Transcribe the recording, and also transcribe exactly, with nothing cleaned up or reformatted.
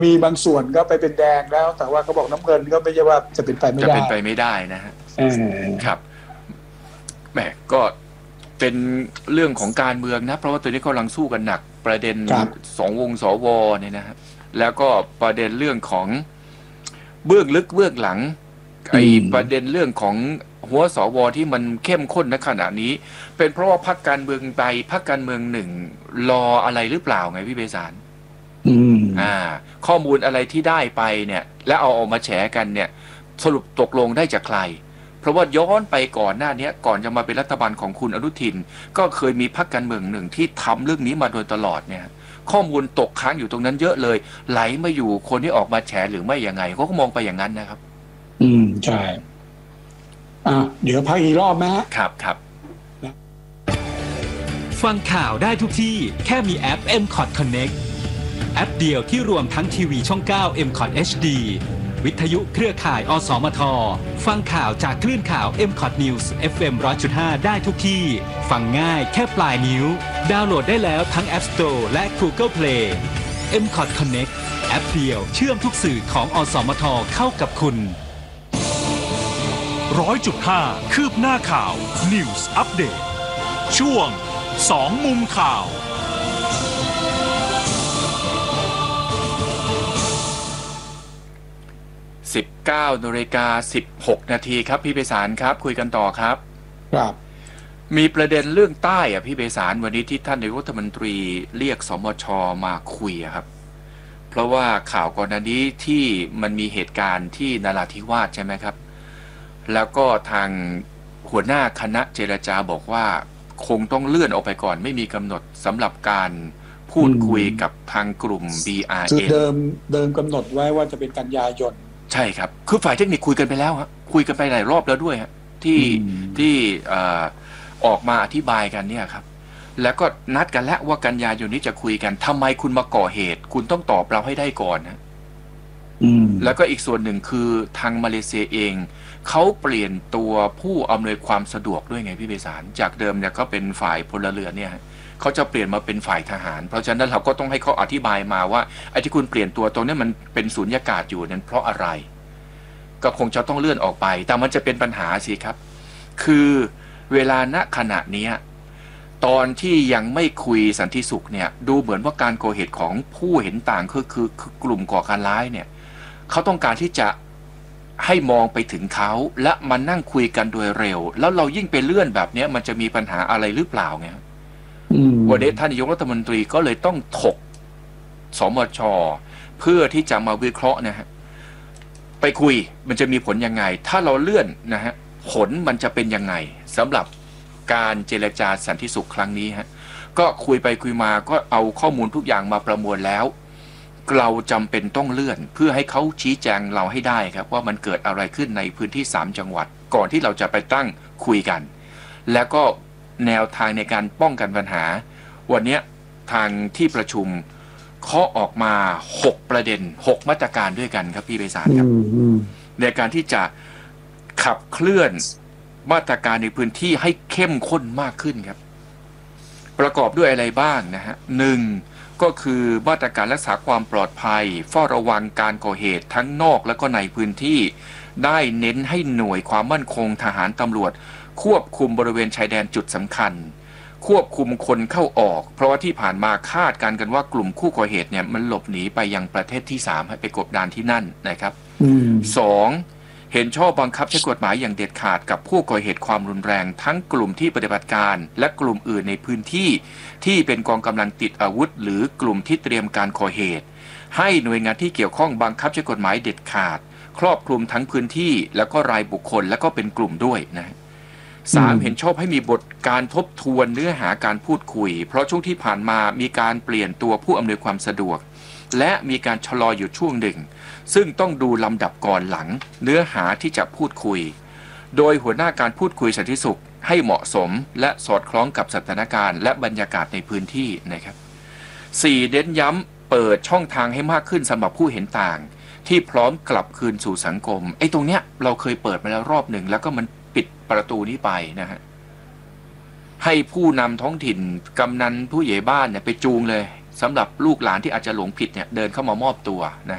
มีบางส่วนก็ไปเป็นแดงแล้วแต่ว่าเขาบอกน้ำเงินก็ไม่ใช่ว่าจะเป็นไปไม่ได้จะเป็นไปไม่ได้นะฮะครับแหมก็เป็นเรื่องของการเมืองนะเพราะว่าตัวนี้กำลังสู้กันหนักประเด็นสองวงสวเนี่ยนะฮะแล้วก็ประเด็นเรื่องของเบื้องลึกเบื้องหลังไอ้ประเด็นเรื่องของหัวสวที่มันเข้มข้นในขณะนี้เป็นเพราะว่าพรรคการเมืองใดพรรคการเมืองหนึ่งรออะไรหรือเปล่าไงพี่เบสารอืมอ่าข้อมูลอะไรที่ได้ไปเนี่ยแล้วเอาออกมาแฉกันเนี่ยสรุปตกลงได้จากใครเพราะว่าย้อนไปก่อนหน้านี้ก่อนจะมาเป็นรัฐบาลของคุณอนุทินก็เคยมีพรรคการเมืองหนึ่งที่ทำเรื่องนี้มาโดยตลอดเนี่ยข้อมูลตกค้างอยู่ตรงนั้นเยอะเลยไหลมาอยู่คนที่ออกมาแฉหรือไม่ยังไงเขาก็มองไปอย่างนั้นนะครับอืมใช่อ่ะเดี๋ยวพักอีกรอบไหมฮะครับครับฟังข่าวได้ทุกที่แค่มีแอป เอ็ม คอท Connect แอปเดียวที่รวมทั้งทีวีช่องเก้า เอ็ม คอท เอช ดี วิทยุเครือข่าย อสมท ฟังข่าวจากคลื่นข่าว เอ็ม คอท News เอฟ เอ็ม หนึ่งร้อยจุดห้า ได้ทุกที่ ฟังง่ายแค่ปลายนิ้วดาวน์โหลดได้แล้วทั้ง App Store และ Google Play เอ็ม คอท Connect แอปเดียวเชื่อมทุกสื่อของอสมทเข้ากับคุณร้อยจุดห้าคืบหน้าข่าว News Update ช่วงสองมุมข่าวสิบเก้านาฬิกาสิบหกนาทีครับพี่ไพศาลครับคุยกันต่อครับครับมีประเด็นเรื่องใต้อ่ะพี่ไพศาลวันนี้ที่ท่านนายกรัฐมนตรีเรียกสมชมาคุยครับเพราะว่าข่าวก่อนหน้านี้ที่มันมีเหตุการณ์ที่นราธิวาสใช่ไหมครับแล้วก็ทางหัวหน้าคณะเจรจาบอกว่าคงต้องเลื่อนออกไปก่อนไม่มีกำหนดสำหรับการพูดคุยกับทางกลุ่ม บี อาร์ เอ็นคือเดิมเดิมกำหนดไว้ว่าจะเป็นกันยายนใช่ครับคือฝ่ายเทคนิคคุยกันไปแล้วฮะคุยกันไปหลายรอบแล้วด้วยฮะที่ที่ออกมาอธิบายกันเนี่ยครับแล้วก็นัดกันแล้วว่ากันยายนนี้จะคุยกันทำไมคุณมาก่อเหตุคุณต้องตอบเราให้ได้ก่อนนะแล้วก็อีกส่วนหนึ่งคือทางมาเลเซียเองเขาเปลี่ยนตัวผู้อำนวยความสะดวกด้วยไงพี่เบสารจากเดิมเนี่ยก็เป็นฝ่ายพลเรือนเนี่ยเขาจะเปลี่ยนมาเป็นฝ่ายทหารเพราะฉะนั้นเราก็ต้องให้เขาอธิบายมาว่าไอ้ที่คุณเปลี่ยนตัวตรงนี้มันเป็นสุญญากาศอยู่นั้นเพราะอะไรก็คงจะต้องเลื่อนออกไปแต่มันจะเป็นปัญหาสิครับคือเวลาณขณะนี้ตอนที่ยังไม่คุยสันติสุขเนี่ยดูเหมือนว่าการก่อเหตุของผู้เห็นต่างคือคือกลุ่มก่อการร้ายเนี่ยเขาต้องการที่จะให้มองไปถึงเขาและมานั่งคุยกันโดยเร็วแล้วเรายิ่งไปเลื่อนแบบนี้มันจะมีปัญหาอะไรหรือเปล่าไงวันนี้ท่านนายกรัฐมนตรีก็เลยต้องถกสมชเพื่อที่จะมาวิเคราะห์นะฮะไปคุยมันจะมีผลยังไงถ้าเราเลื่อนนะฮะผลมันจะเป็นยังไงสำหรับการเจรจาสันติสุขครั้งนี้ฮะก็คุยไปคุยมาก็เอาข้อมูลทุกอย่างมาประมวลแล้วเราจำเป็นต้องเลื่อนเพื่อให้เขาชี้แจงเราให้ได้ครับว่ามันเกิดอะไรขึ้นในพื้นที่สามจังหวัดก่อนที่เราจะไปตั้งคุยกันแล้วก็แนวทางในการป้องกันปัญหาวันนี้ทางที่ประชุมเคาะออกมาหกประเด็นหกมาตรการด้วยกันครับพี่ไพศาลครับในการที่จะขับเคลื่อนมาตรการในพื้นที่ให้เข้มข้นมากขึ้นครับประกอบด้วยอะไรบ้างนะฮะหนึ่งก็คือมาตรการรักษาความปลอดภัยเฝ้าระวังการก่อเหตุทั้งนอกและก็ในพื้นที่ได้เน้นให้หน่วยความมั่นคงทหารตำรวจควบคุมบริเวณชายแดนจุดสำคัญควบคุมคนเข้าออกเพราะว่าที่ผ่านมาคาดการกันว่ากลุ่มผู้ก่อเหตุเนี่ยมันหลบหนีไปยังประเทศที่สามให้ไปกบดานที่นั่นนะครับสองเห็นชอบบังคับใช้กฎหมายอย่างเด็ดขาดกับผู้ก่อเหตุความรุนแรงทั้งกลุ่มที่ปฏิบัติการและกลุ่มอื่นในพื้นที่ที่เป็นกองกำลังติดอาวุธหรือกลุ่มที่เตรียมการก่อเหตุให้หน่วยงานที่เกี่ยวข้องบังคับใช้กฎหมายเด็ดขาดครอบคลุมทั้งพื้นที่แล้วก็รายบุคคลแล้วก็เป็นกลุ่มด้วยนะสามเห็นชอบให้มีบทการทบทวนเนื้อหาการพูดคุยเพราะช่วงที่ผ่านมามีการเปลี่ยนตัวผู้อำนวยความสะดวกและมีการชะลออยู่ช่วงหนึ่งซึ่งต้องดูลำดับก่อนหลังเนื้อหาที่จะพูดคุยโดยหัวหน้าการพูดคุยสันติสุขให้เหมาะสมและสอดคล้องกับสถานการณ์และบรรยากาศในพื้นที่นะครับสี่เน้นย้ำเปิดช่องทางให้มากขึ้นสำหรับผู้เห็นต่างที่พร้อมกลับคืนสู่สังคมไอ้ตรงเนี้ยเราเคยเปิดมาแล้วรอบหนึ่งแล้วก็มันปิดประตูนี้ไปนะฮะให้ผู้นำท้องถิ่นกำนันผู้ใหญ่บ้านเนี่ยไปจูงเลยสำหรับลูกหลานที่อาจจะหลงผิดเนี่ยเดินเข้ามามอบตัวนะ